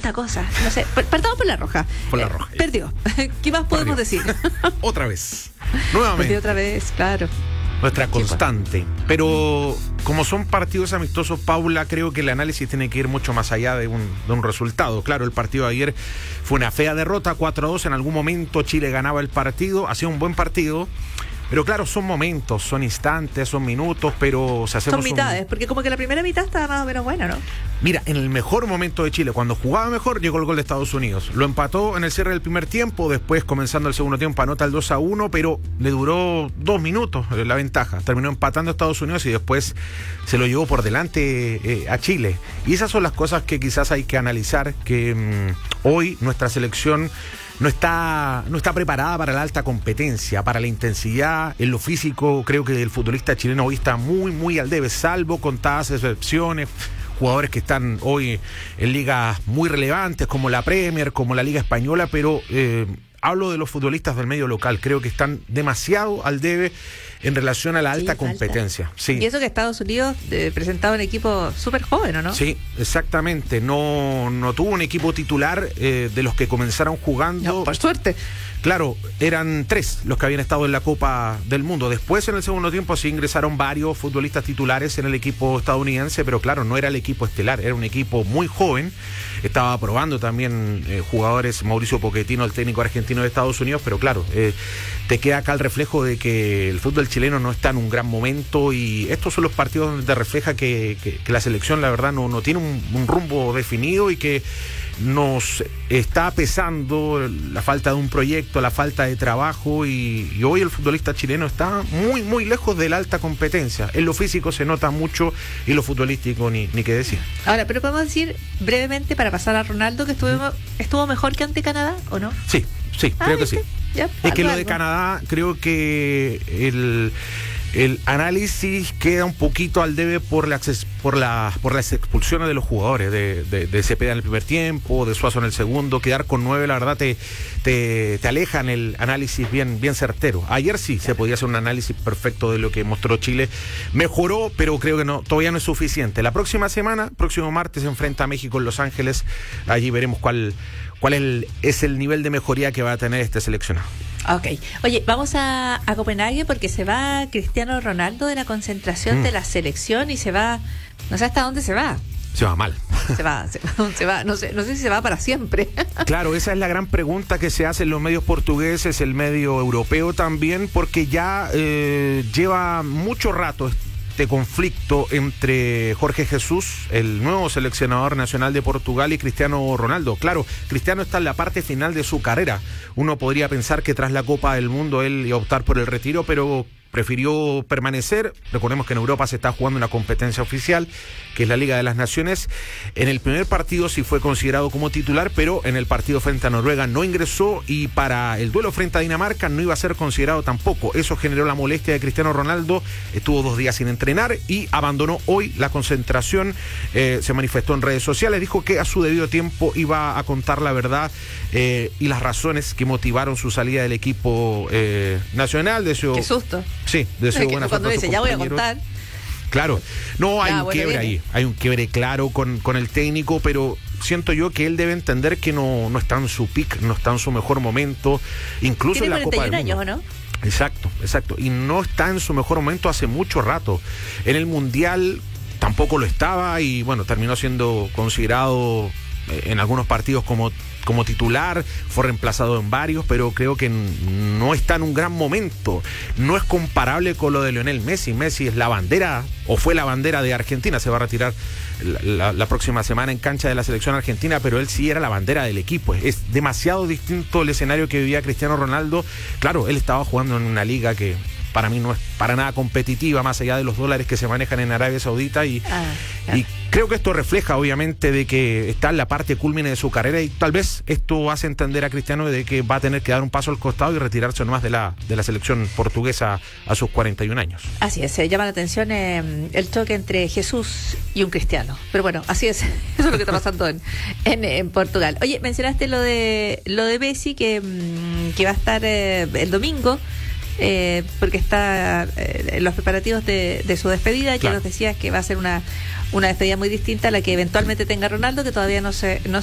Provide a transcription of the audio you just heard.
tanta cosa. No sé, partamos por la Roja. Por la Roja. Perdió. ¿Qué más podemos decir? Otra vez. Nuevamente. Perdió otra vez, claro. Nuestra constante. Pero como son partidos amistosos, Paula, creo que el análisis tiene que ir mucho más allá de un resultado. Claro, el partido de ayer fue una fea derrota, 4-2. En algún momento Chile ganaba el partido, hacía un buen partido. Pero claro, son momentos, son instantes, son minutos, pero si hacemos son mitades, porque como que la primera mitad estaba más o menos buena, ¿no? Mira, en el mejor momento de Chile, cuando jugaba mejor, llegó el gol de Estados Unidos. Lo empató en el cierre del primer tiempo, después comenzando el segundo tiempo anota el 2-1, pero le duró 2 minutos la ventaja. Terminó empatando a Estados Unidos y después se lo llevó por delante a Chile. Y esas son las cosas que quizás hay que analizar, que hoy nuestra selección no está preparada para la alta competencia, para la intensidad. En lo físico, creo que el futbolista chileno hoy está muy, muy al debe, salvo contadas excepciones. Jugadores que están hoy en ligas muy relevantes, como la Premier, como la Liga Española, pero hablo de los futbolistas del medio local. Creo que están demasiado al debe en relación a la alta competencia. Sí. Y eso que Estados Unidos presentaba un equipo súper joven, ¿o no? Sí, exactamente. No tuvo un equipo titular de los que comenzaron jugando. No, por suerte. Claro, eran 3 los que habían estado en la Copa del Mundo. Después, en el segundo tiempo, sí ingresaron varios futbolistas titulares en el equipo estadounidense, pero claro, no era el equipo estelar, era un equipo muy joven. Estaba probando también jugadores, Mauricio Pochettino, el técnico argentino de Estados Unidos, pero claro, te queda acá el reflejo de que el fútbol chileno no está en un gran momento, y estos son los partidos donde te refleja que la selección, la verdad, no tiene un rumbo definido, y que nos está pesando la falta de un proyecto, la falta de trabajo, y hoy el futbolista chileno está muy, muy lejos de la alta competencia. En lo físico se nota mucho, y lo futbolístico ni qué decir. Ahora, pero podemos decir brevemente, para pasar a Ronaldo, que estuvo mejor que ante Canadá, ¿o no? Sí, creo que sí. Ya, es que lo de Canadá, creo que el análisis queda un poquito al debe por las expulsiones de los jugadores, de Cepeda en el primer tiempo, de Suazo en el segundo. Quedar con 9, la verdad, te aleja en el análisis bien certero. Ayer sí se podía hacer un análisis perfecto de lo que mostró Chile. Mejoró, pero creo que todavía no es suficiente. La próxima semana, próximo martes, se enfrenta a México en Los Ángeles. Allí veremos cuál es el nivel de mejoría que va a tener este seleccionado. Ok. Oye, vamos a Copenhague, porque se va Cristiano Ronaldo de la concentración de la selección, y se va, no sé hasta dónde se va. Se va mal. Se va, no sé si se va para siempre. Claro, esa es la gran pregunta que se hace en los medios portugueses, el medio europeo también, porque ya lleva mucho rato este conflicto entre Jorge Jesús, el nuevo seleccionador nacional de Portugal, y Cristiano Ronaldo. Claro, Cristiano está en la parte final de su carrera. Uno podría pensar que tras la Copa del Mundo él iba a optar por el retiro, pero prefirió permanecer. Recordemos que en Europa se está jugando una competencia oficial, que es la Liga de las Naciones. En el primer partido sí fue considerado como titular, pero en el partido frente a Noruega no ingresó, y para el duelo frente a Dinamarca no iba a ser considerado tampoco. Eso generó la molestia de Cristiano Ronaldo. Estuvo 2 días sin entrenar y abandonó hoy la concentración. Se manifestó en redes sociales, dijo que a su debido tiempo iba a contar la verdad y las razones que motivaron su salida del equipo nacional. Qué susto. Sí, deseo buena suerte. Cuando dice, ya voy a contar. Claro, no, hay un quiebre viene ahí, hay un quiebre claro con el técnico, pero siento yo que él debe entender que no está en su pick, no está en su mejor momento, incluso en la Copa del Mundo. Tiene 41 años, ¿o no? Exacto, y no está en su mejor momento hace mucho rato. En el Mundial tampoco lo estaba, y bueno, terminó siendo considerado en algunos partidos como titular, fue reemplazado en varios, pero creo que no está en un gran momento. No es comparable con lo de Lionel Messi. Messi es la bandera, o fue la bandera de Argentina, se va a retirar la próxima semana en cancha de la selección argentina, pero él sí era la bandera del equipo. Es demasiado distinto el escenario que vivía Cristiano Ronaldo. Claro, él estaba jugando en una liga que para mí no es para nada competitiva, más allá de los dólares que se manejan en Arabia Saudita, y creo que esto refleja obviamente de que está en la parte cúlmine de su carrera, y tal vez esto hace entender a Cristiano de que va a tener que dar un paso al costado y retirarse nomás de la selección portuguesa a sus 41 años. Así es, llama la atención el choque entre Jesús y un cristiano, pero bueno, así es, eso es lo que está pasando en Portugal. Oye, mencionaste lo de Messi, que va a estar el domingo, porque está en los preparativos de su despedida. Ya nos decías que va a ser una despedida muy distinta a la que eventualmente tenga Ronaldo, que todavía no se